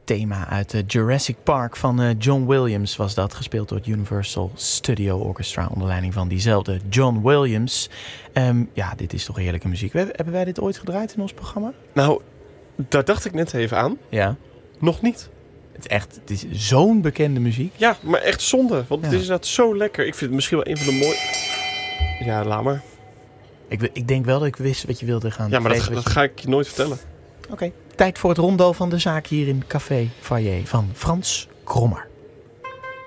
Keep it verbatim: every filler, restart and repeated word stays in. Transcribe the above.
thema uit uh, Jurassic Park van uh, John Williams was dat. Gespeeld door het Universal Studio Orchestra onder leiding van diezelfde John Williams. Um, ja, dit is toch heerlijke muziek. We, hebben wij dit ooit gedraaid in ons programma? Nou, daar dacht ik net even aan. Ja. Nog niet. Het is echt, het is zo'n bekende muziek. Ja, maar echt zonde. Want ja. het is inderdaad zo lekker. Ik vind het misschien wel een van de mooie... Ja, laat maar. Ik, ik denk wel dat ik wist wat je wilde gaan. Ja, maar dat, je... dat ga ik je nooit vertellen. Oké. Okay. Tijd voor het rondo van de zaak hier in Café Foyer van Frans Krommer.